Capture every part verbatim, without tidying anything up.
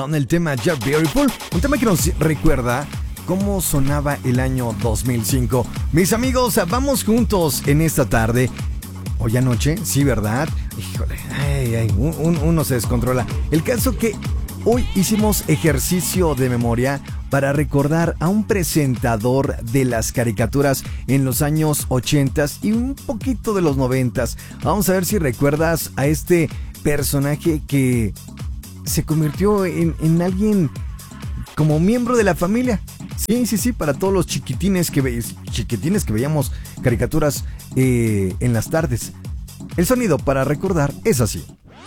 Con el tema Just Beautiful, un tema que nos recuerda cómo sonaba el año dos mil cinco. Mis amigos, vamos juntos en esta tarde. Hoy anoche, sí, ¿verdad? Híjole, ay, ay, un, un, uno se descontrola. El caso que hoy hicimos ejercicio de memoria para recordar a un presentador de las caricaturas en los años ochentas y un poquito de los noventas. Vamos a ver si recuerdas a este personaje que se convirtió en, en alguien como miembro de la familia. Sí, sí, sí, para todos los chiquitines que, ve, chiquitines que veíamos caricaturas eh, en las tardes. El sonido para recordar es así.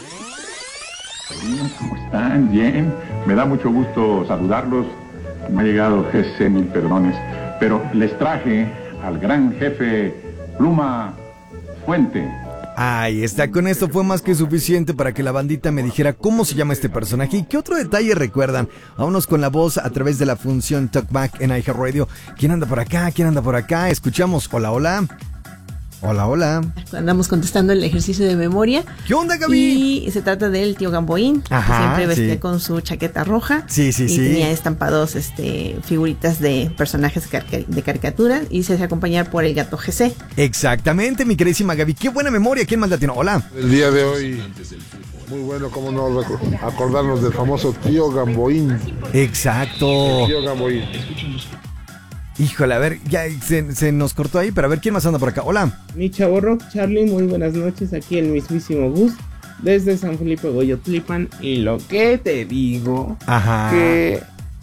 ¿Cómo están? Bien. Me da mucho gusto saludarlos. Me ha llegado G C, mil perdones. Pero les traje al gran jefe Pluma Fuente. Ahí está, con esto fue más que suficiente para que la bandita me dijera cómo se llama este personaje y qué otro detalle recuerdan. Vámonos con la voz a través de la función Talkback en iHeartRadio. ¿Quién anda por acá? ¿Quién anda por acá? Escuchamos. Hola, hola. Hola, hola. Andamos contestando el ejercicio de memoria. ¿Qué onda, Gaby? Y se trata del tío Gamboín. Ajá, que siempre vestía sí. con su chaqueta roja. Sí, sí, y sí. tenía estampados este, figuritas de personajes de caricatura y se hace acompañar por el gato G C. Exactamente, mi queridísima Gaby. Qué buena memoria. ¿Quién más la tiene? Hola. El día de hoy, muy bueno, cómo no acordarnos del famoso tío Gamboín. Exacto. El tío Gamboín. Híjole, a ver, ya se, se nos cortó ahí, pero a ver quién más anda por acá. Hola. Mi chavo rock, Charlie, muy buenas noches. Aquí el mismísimo Gus, desde San Felipe Goyotlipan. Y lo que te digo, Ajá. que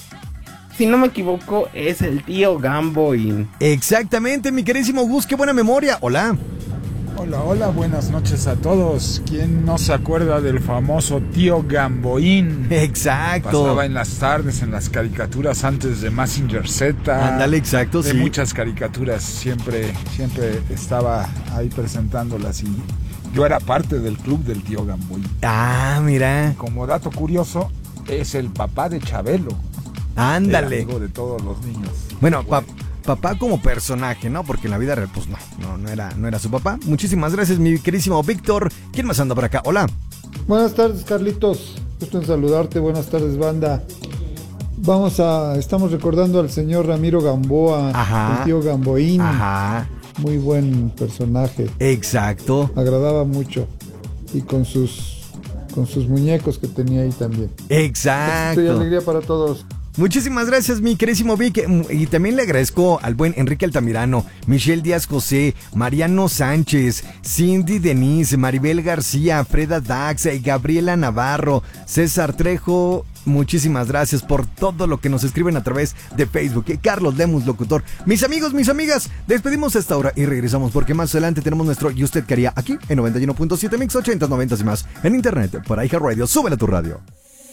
si no me equivoco es el tío Gamboín. Exactamente, mi queridísimo Gus, qué buena memoria. Hola. Hola, hola, buenas noches a todos. ¿Quién no se acuerda del famoso tío Gamboín? Exacto. Pasaba en las tardes, en las caricaturas antes de Mazinger Z. Ándale, exacto, de sí. muchas caricaturas, siempre, siempre estaba ahí presentándolas y yo era parte del club del tío Gamboín. Ah, mira. Como dato curioso, es el papá de Chabelo. Ándale. El amigo de todos los niños. Bueno, papá. Papá como personaje, ¿no? Porque en la vida real, pues no, no, no era, no era su papá. Muchísimas gracias, mi queridísimo Víctor. ¿Quién más anda por acá? Hola. Buenas tardes, Carlitos. Gusto en saludarte. Buenas tardes, banda. Vamos a, estamos recordando al señor Ramiro Gamboa, Ajá. el tío Gamboín. Ajá. Muy buen personaje. Exacto. Agradaba mucho. Y con sus, con sus muñecos que tenía ahí también. Exacto. Éxito y alegría para todos. Muchísimas gracias, mi queridísimo Vic. Y también le agradezco al buen Enrique Altamirano, Michelle Díaz José, Mariano Sánchez, Cindy Denise, Maribel García, Freda Dax, Gabriela Navarro, César Trejo. Muchísimas gracias por todo lo que nos escriben a través de Facebook. Carlos Lemus, locutor. Mis amigos, mis amigas, despedimos esta hora y regresamos porque más adelante tenemos nuestro ¿Y usted qué haría? Aquí en noventa y uno punto siete Mix, ochenta, noventa y más. En internet, por iHeartRadio. Súbele a tu radio.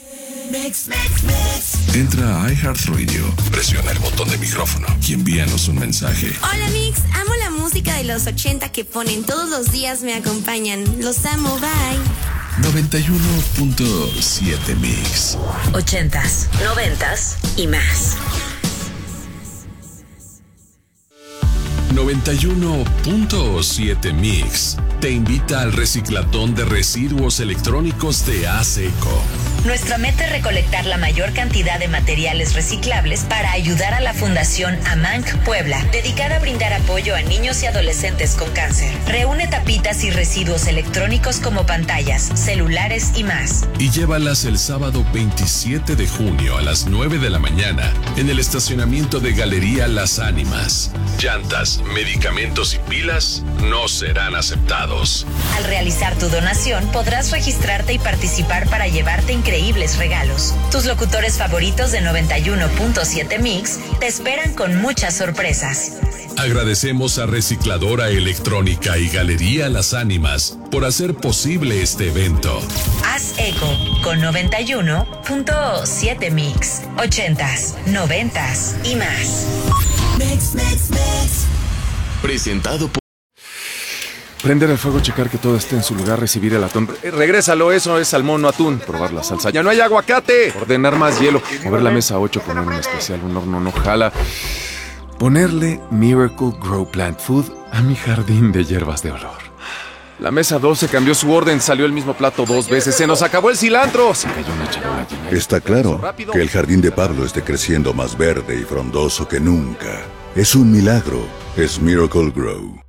Mix, mix, mix. Entra a iHeartRadio, presiona el botón de micrófono y envíanos un mensaje. Hola Mix, amo la música de los ochenta que ponen todos los días, me acompañan. Los amo, bye. noventa y uno punto siete Mix. Ochentas, noventas y más. noventa y uno punto siete Mix te invita al reciclatón de residuos electrónicos de ASECO. Nuestra meta es recolectar la mayor cantidad de materiales reciclables para ayudar a la Fundación AMANC Puebla, dedicada a brindar apoyo a niños y adolescentes con cáncer. Reúne tapitas y residuos electrónicos como pantallas, celulares y más. Y llévalas el sábado veintisiete de junio a las nueve de la mañana en el estacionamiento de Galería Las Ánimas. Llantas, medicamentos y pilas no serán aceptados. Al realizar tu donación podrás registrarte y participar para llevarte increíbles regalos. Tus locutores favoritos de noventa y uno punto siete Mix te esperan con muchas sorpresas. Agradecemos a Recicladora Electrónica y Galería Las Ánimas por hacer posible este evento. Haz eco con noventa y uno punto siete Mix. Ochentas, noventas y más. Mix, mix, mix. Presentado por... Prender el fuego, checar que todo esté en su lugar, recibir el atún. Eh, regrésalo, eso es salmón, no atún. Probar la salsa. ¡Ya no hay aguacate! Ordenar más hielo. Mover la mesa ocho, poner un especial, un horno no jala. Ponerle Miracle Grow Plant Food a mi jardín de hierbas de olor. La mesa doce cambió su orden, salió el mismo plato dos veces. ¡Se nos acabó el cilantro! Se cayó una charola llena. Está claro que el jardín de Pablo esté creciendo más verde y frondoso que nunca. Es un milagro. Es Miracle Grow.